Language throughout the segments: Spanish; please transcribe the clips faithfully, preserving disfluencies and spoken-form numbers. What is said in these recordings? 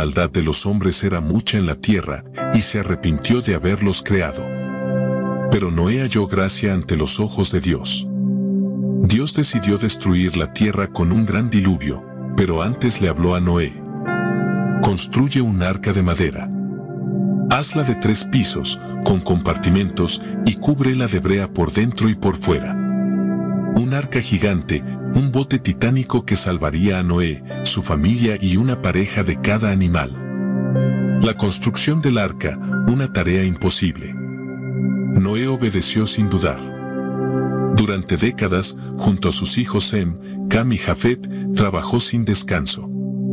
maldad de los hombres era mucha en la tierra, y se arrepintió de haberlos creado. Pero Noé halló gracia ante los ojos de Dios. Dios decidió destruir la tierra con un gran diluvio, pero antes le habló a Noé. Construye un arca de madera. Hazla de tres pisos, con compartimentos, y cúbrela de brea por dentro y por fuera. Un arca gigante, un bote titánico que salvaría a Noé, su familia y una pareja de cada animal. La construcción del arca, una tarea imposible. Noé obedeció sin dudar. Durante décadas, junto a sus hijos Sem, Cam y Jafet, trabajó sin descanso.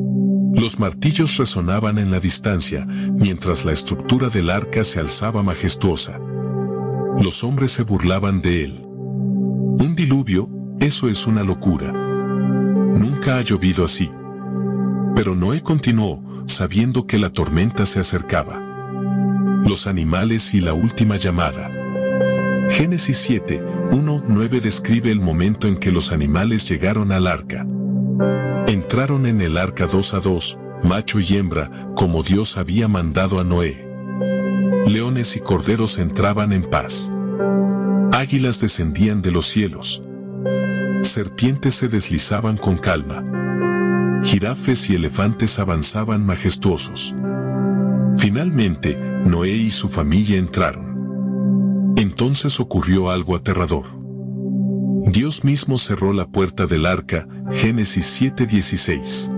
Los martillos resonaban en la distancia, mientras la estructura del arca se alzaba majestuosa. Los hombres se burlaban de él. Un diluvio, eso es una locura. Nunca ha llovido así. Pero Noé continuó, sabiendo que la tormenta se acercaba. Los animales y la última llamada. Génesis siete, uno a nueve describe el momento en que los animales llegaron al arca. Entraron en el arca dos a dos, macho y hembra, como Dios había mandado a Noé. Leones y corderos entraban en paz. Águilas descendían de los cielos. Serpientes se deslizaban con calma. Jirafes y elefantes avanzaban majestuosos. Finalmente, Noé y su familia entraron. Entonces ocurrió algo aterrador. Dios mismo cerró la puerta del arca, Génesis siete dieciséis.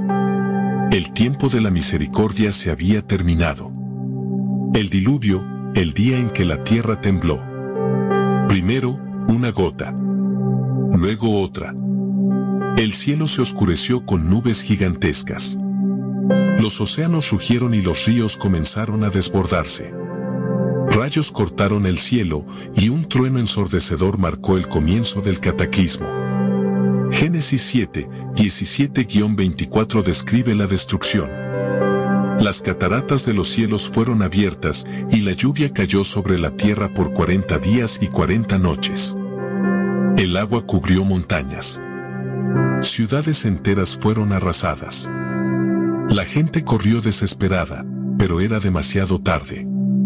El tiempo de la misericordia se había terminado. El diluvio, el día en que la tierra tembló. Primero, una gota. Luego otra. El cielo se oscureció con nubes gigantescas. Los océanos rugieron y los ríos comenzaron a desbordarse. Rayos cortaron el cielo, y un trueno ensordecedor marcó el comienzo del cataclismo. Génesis siete, diecisiete a veinticuatro describe la destrucción. Las cataratas de los cielos fueron abiertas, y la lluvia cayó sobre la tierra por cuarenta días y cuarenta noches. El agua cubrió montañas. Ciudades enteras fueron arrasadas. La gente corrió desesperada, pero era demasiado tarde.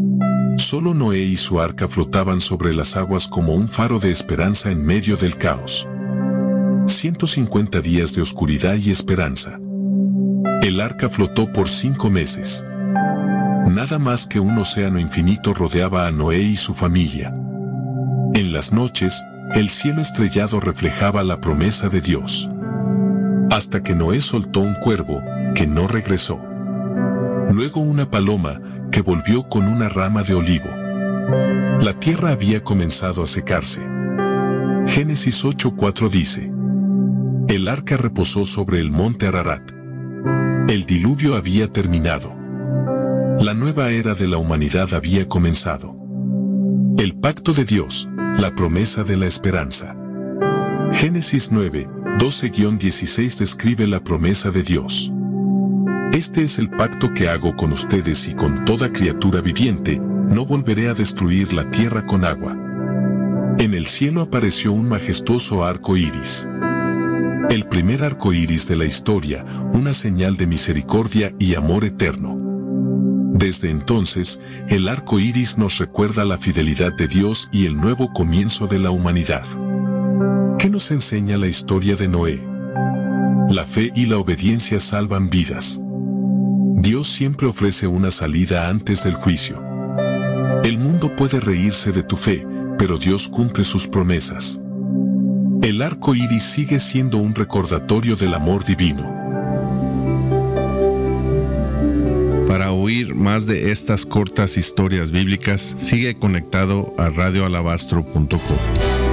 Solo Noé y su arca flotaban sobre las aguas como un faro de esperanza en medio del caos. ciento cincuenta días de oscuridad y esperanza. El arca flotó por cinco meses. Nada más que un océano infinito rodeaba a Noé y su familia. En las noches, el cielo estrellado reflejaba la promesa de Dios. Hasta que Noé soltó un cuervo, que no regresó. Luego una paloma, que volvió con una rama de olivo. La tierra había comenzado a secarse. Génesis ocho cuatro dice: El arca reposó sobre el monte Ararat. El diluvio había terminado. La nueva era de la humanidad había comenzado. El pacto de Dios, la promesa de la esperanza. Génesis nueve, doce a dieciséis describe la promesa de Dios. Este es el pacto que hago con ustedes y con toda criatura viviente, no volveré a destruir la tierra con agua. En el cielo apareció un majestuoso arco iris. El primer arco iris de la historia, una señal de misericordia y amor eterno. Desde entonces, el arco iris nos recuerda la fidelidad de Dios y el nuevo comienzo de la humanidad. ¿Qué nos enseña la historia de Noé? La fe y la obediencia salvan vidas. Dios siempre ofrece una salida antes del juicio. El mundo puede reírse de tu fe, pero Dios cumple sus promesas. El arco iris sigue siendo un recordatorio del amor divino. Para oír más de estas cortas historias bíblicas, sigue conectado a radio alabastro punto com.